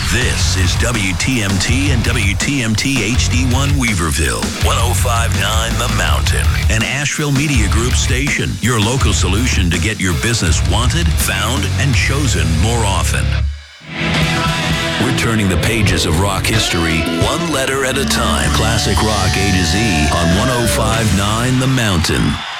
This is WTMT and WTMT HD1 Weaverville, 105.9 The Mountain, an Asheville Media Group station, your local solution to get your business wanted, found, and chosen more often. We're turning the pages of rock history one letter at a time. Classic rock A to Z on 105.9 The Mountain.